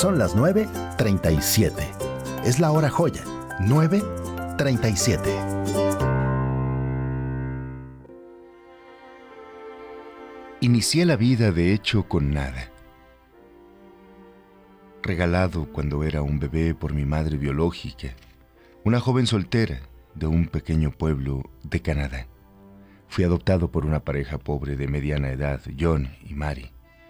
Son las 9:37. Es la hora joya. 9:37. Inicié la vida de hecho con nada. Regalado cuando era un bebé por mi madre biológica, una joven soltera de un pequeño pueblo de Canadá. Fui adoptado por una pareja pobre de mediana edad, John y Mary.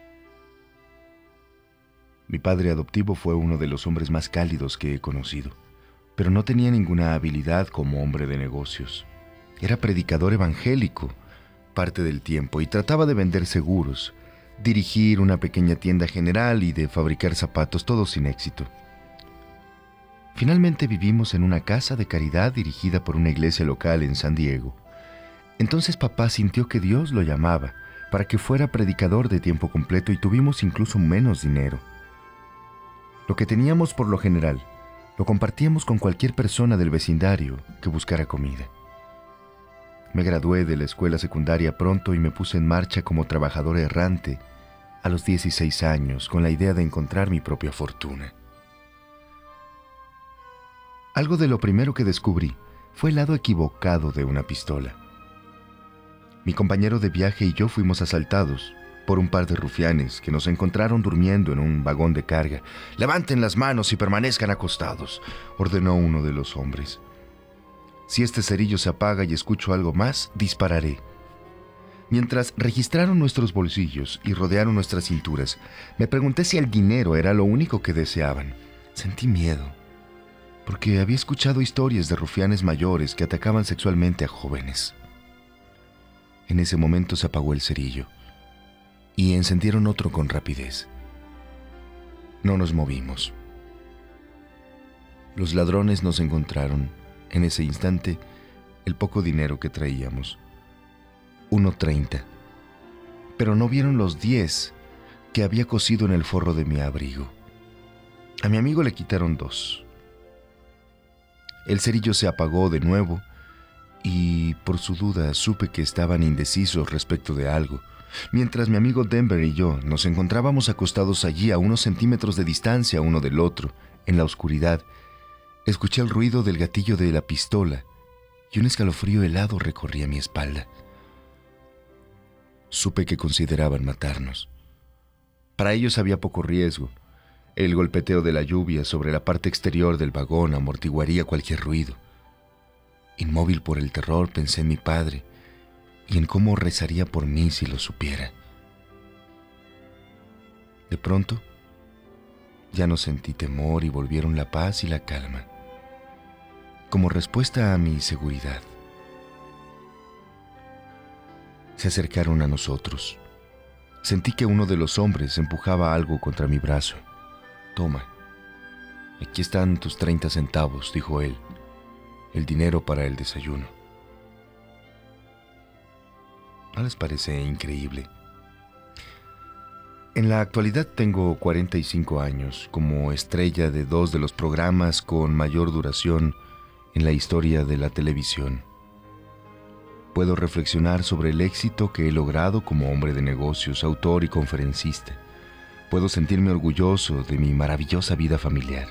Mi padre adoptivo fue uno de los hombres más cálidos que he conocido, pero no tenía ninguna habilidad como hombre de negocios. Era predicador evangélico parte del tiempo y trataba de vender seguros, dirigir una pequeña tienda general y de fabricar zapatos, todo sin éxito. Finalmente vivimos en una casa de caridad dirigida por una iglesia local en San Diego. Entonces papá sintió que Dios lo llamaba para que fuera predicador de tiempo completo y tuvimos incluso menos dinero. Lo que teníamos por lo general, lo compartíamos con cualquier persona del vecindario que buscara comida. Me gradué de la escuela secundaria pronto y me puse en marcha como trabajador errante a los 16 años con la idea de encontrar mi propia fortuna. Algo de lo primero que descubrí fue el lado equivocado de una pistola. Mi compañero de viaje y yo fuimos asaltados por un par de rufianes que nos encontraron durmiendo en un vagón de carga. «Levanten las manos y permanezcan acostados», ordenó uno de los hombres. «Si este cerillo se apaga y escucho algo más, dispararé». Mientras registraron nuestros bolsillos y rodearon nuestras cinturas, me pregunté si el dinero era lo único que deseaban. Sentí miedo, porque había escuchado historias de rufianes mayores que atacaban sexualmente a jóvenes. En ese momento se apagó el cerillo y encendieron otro con rapidez. No nos movimos. Los ladrones nos encontraron, en ese instante, el poco dinero que traíamos. 1.30. Pero no vieron los 10 que había cosido en el forro de mi abrigo. A mi amigo le quitaron 2. El cerillo se apagó de nuevo y, por su duda, supe que estaban indecisos respecto de algo. Mientras mi amigo Denver y yo nos encontrábamos acostados allí a unos centímetros de distancia uno del otro, en la oscuridad, escuché el ruido del gatillo de la pistola y un escalofrío helado recorría mi espalda. Supe que consideraban matarnos. Para ellos había poco riesgo. El golpeteo de la lluvia sobre la parte exterior del vagón amortiguaría cualquier ruido. Inmóvil por el terror, pensé en mi padre y en cómo rezaría por mí si lo supiera. De pronto, ya no sentí temor y volvieron la paz y la calma, como respuesta a mi seguridad. Se acercaron a nosotros. Sentí que uno de los hombres empujaba algo contra mi brazo. «Toma, aquí están tus 30 centavos», dijo él, «el dinero para el desayuno». ¿No les parece increíble? En la actualidad tengo 45 años, como estrella de 2 de los programas con mayor duración en la historia de la televisión. Puedo reflexionar sobre el éxito que he logrado como hombre de negocios, autor y conferencista. Puedo sentirme orgulloso de mi maravillosa vida familiar.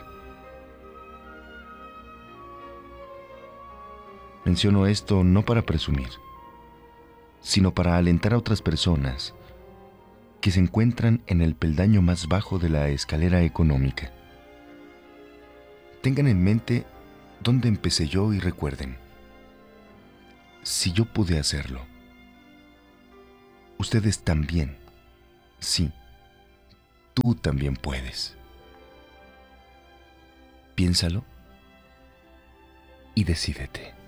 Menciono esto no para presumir, sino para alentar a otras personas que se encuentran en el peldaño más bajo de la escalera económica. Tengan en mente dónde empecé yo y recuerden, si yo pude hacerlo, ustedes también, sí, tú también puedes. Piénsalo y decídete.